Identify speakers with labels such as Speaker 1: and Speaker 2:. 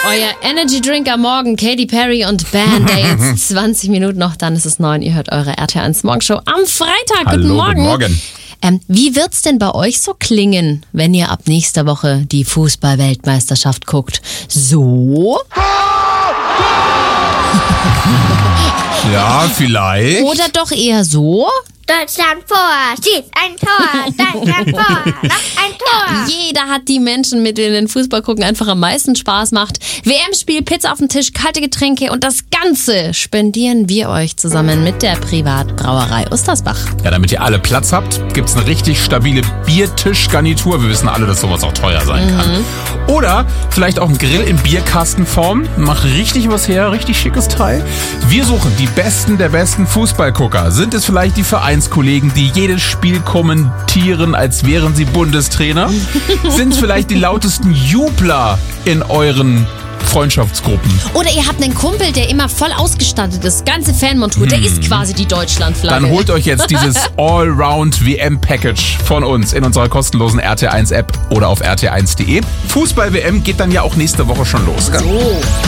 Speaker 1: Euer Energy Drink am Morgen, Katy Perry und Band-Aids. 20 Minuten noch, dann ist es 9. Ihr hört eure RTL1 Morgenshow am Freitag.
Speaker 2: Hallo,
Speaker 1: guten Morgen.
Speaker 2: Guten Morgen.
Speaker 1: Wie wird's denn bei euch so klingen, wenn ihr ab nächster Woche die Fußball-Weltmeisterschaft guckt? So?
Speaker 2: Ja, vielleicht.
Speaker 1: Oder doch eher so?
Speaker 3: Deutschland vor, schießt ein Tor, Deutschland vor, noch ein Tor.
Speaker 1: Jeder hat die Menschen, mit denen Fußball gucken einfach am meisten Spaß macht. WM-Spiel, Pizza auf dem Tisch, kalte Getränke und das Ganze spendieren wir euch zusammen mit der Privatbrauerei Ostersbach.
Speaker 2: Ja, damit ihr alle Platz habt, gibt's eine richtig stabile Biertischgarnitur. Wir wissen alle, dass sowas auch teuer sein kann. Oder vielleicht auch ein Grill in Bierkastenform. Macht richtig was her, richtig schickes Teil. Wir suchen die Besten der besten Fußballgucker. Sind es vielleicht die Vereinskollegen, die jedes Spiel kommentieren, als wären sie Bundestrainer? Sind es vielleicht die lautesten Jubler in euren Freundschaftsgruppen?
Speaker 1: Oder ihr habt einen Kumpel, der immer voll ausgestattet ist, ganze Fanmontur, der ist quasi die Deutschlandflagge.
Speaker 2: Dann holt euch jetzt dieses Allround-WM-Package von uns in unserer kostenlosen RT1-App oder auf rt1.de. Fußball-WM geht dann ja auch nächste Woche schon los. Gell?
Speaker 1: So.